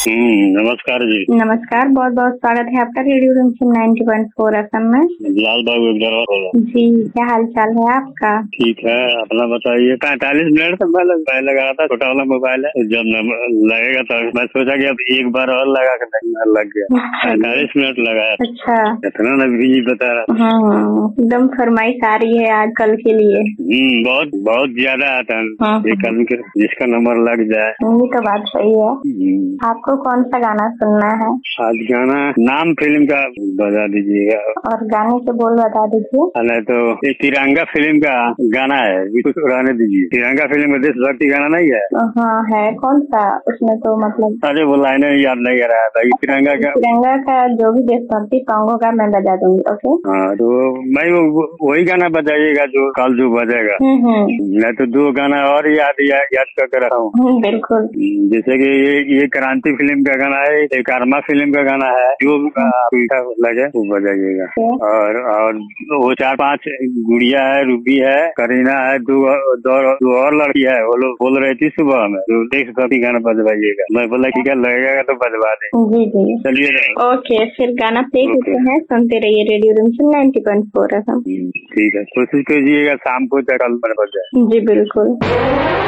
नमस्कार जी। नमस्कार, बहुत बहुत स्वागत है आपका रेडियो रिमझिम 90.4 FM में। लाल बाबू जी, क्या हाल चाल है आपका? ठीक है, अपना बताइए। 45 मिनट से पहले लगा था, छोटा वाला मोबाइल है, जब लगेगा तो मैं सोचा कि अब एक बार और लगा कर देखना, लग गया। 45 मिनट लगाया। अच्छा, इतना ना बिजी बता रहा। हाँ, एकदम फरमाइश आ रही है आज कल के लिए। बहुत बहुत ज्यादा आता है, एक आदमी के जिसका नंबर लग जाए। ये तो बात सही है। आपको कौन सा गाना सुनना है? आज गाना नाम फिल्म का बता दीजिएगा। और गाने के बोल बता दीजिए। नहीं तो एक तिरंगा फिल्म का गाना है, कुछ रहने दीजिए। तिरंगा फिल्म में देशभक्ति गाना नहीं है? हाँ है, कौन सा? उसमें तो मतलब अरे वो लाइनें याद नहीं आ रहा था। तिरंगा का जो भी देशभक्ति सॉन्ग होगा मैं बजा दूंगी। ओके, हाँ तो मैं वही गाना बजाइएगा जो कल जो बजेगा। मैं तो दो गाना और याद करके रखा हूँ। बिल्कुल। जैसे कि ये क्रांति फिल्म का गाना है, एक आर्मा फिल्म का गाना है, जो लगे वो बजाइएगा। और वो 4-5 गुड़िया है, रूबी है, करीना है, दो और लड़की है। वो लोग बोल रही थी सुबह में तो देशभक्ति गाना बजवाइएगा। मैं बोला कि क्या लगेगा तो बजवा दे। जी जी, चलिए ओके, फिर गाना प्ले करते हैं, सुनते रहिए रेडियो रिमझिम 90.4 FM। ठीक है, कोशिश कीजिएगा शाम को कल बजे। जी बिल्कुल।